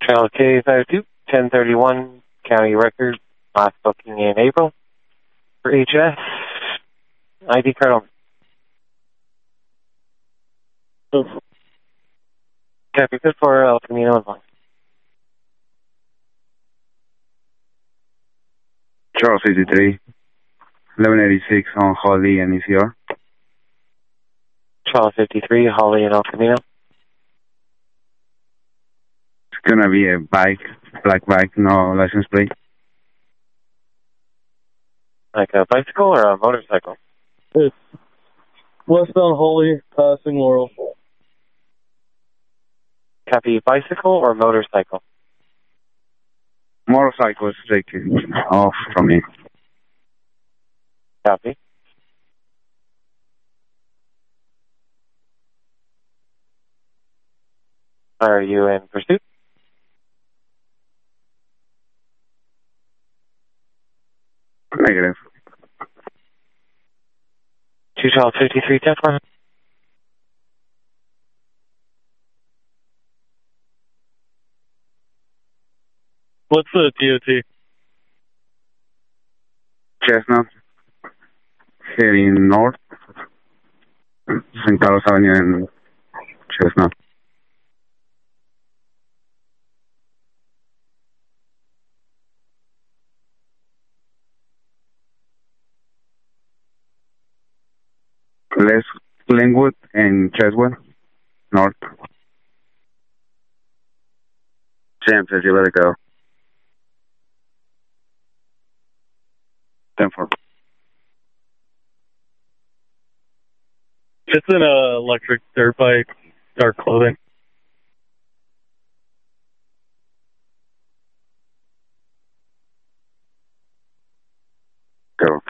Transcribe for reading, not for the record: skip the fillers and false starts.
Charles K52, 1031, county record, last booking in April for HS. ID card on. Copy, good for El Camino and Vine. Charles 53, 1186 on Holly and ECR. Charles 53, Holly and El Camino. It's gonna be a bike, black bike, no license plate. Like a bicycle or a motorcycle? It's westbound Holly, passing Laurel. Copy, bicycle or motorcycle? Motorcycle is taken off from me. Copy. Are you in pursuit? Negative. 2 Charles 53, 10-4. What's the DOT? Chestnut. Heading north. St. Carlos Avenue and Chestnut. Glenwood and Cheswood, north. Sam says you let it go. 10-4. It's an electric dirt bike, dark clothing. Go.